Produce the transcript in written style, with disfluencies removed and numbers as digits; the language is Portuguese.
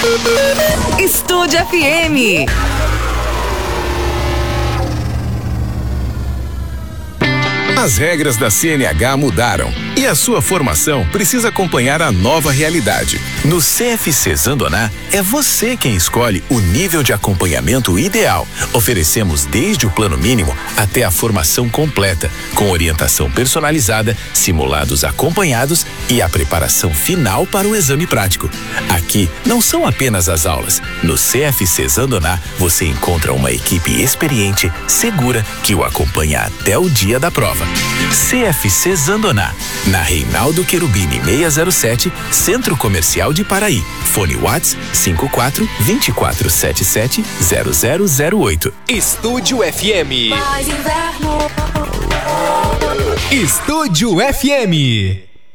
Estúdio FM. As regras da CNH mudaram e a sua formação precisa acompanhar a nova realidade. No CFC Zandoná, é você quem escolhe o nível de acompanhamento ideal. Oferecemos desde o plano mínimo até a formação completa, com orientação personalizada, simulados acompanhados e a preparação final para o exame prático. Aqui não são apenas as aulas. No CFC Zandoná, você encontra uma equipe experiente, segura, que o acompanha até o dia da prova. CFC Zandoná, na Reinaldo Querubini 607, Centro Comercial de Paraí. Fone Whats 54 2477 0008. Estúdio FM. Estúdio FM.